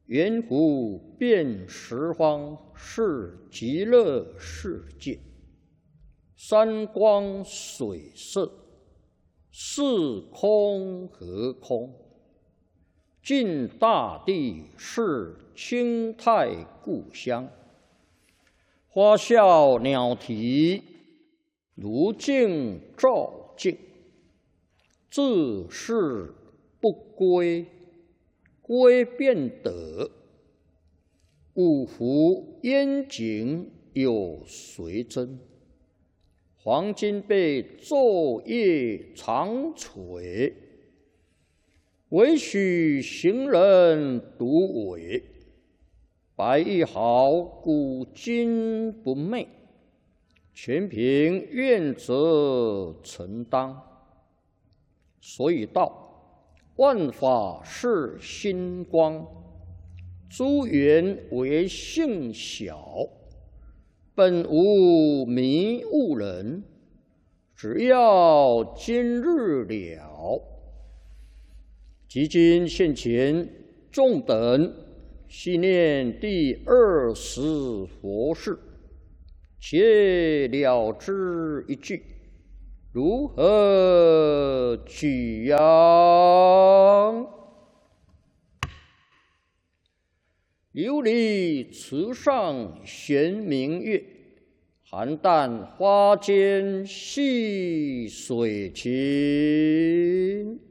圆湖遍十方是极乐世界，山光水色，是空和空。尽大地是清泰故乡，花笑鸟啼，如镜照镜。自是不归，归便得。五湖烟景有谁真？黄金被昼夜长垂，唯许行人独伟。白玉毫古今不昧，全凭愿者承当。所以道，万法是心光，诸缘为性小，本无迷悟人，只要今日了。即今现前，众等细念第20佛事，且了之一句。如何取扬？琉璃池上悬明月，邯郸花间戏水情。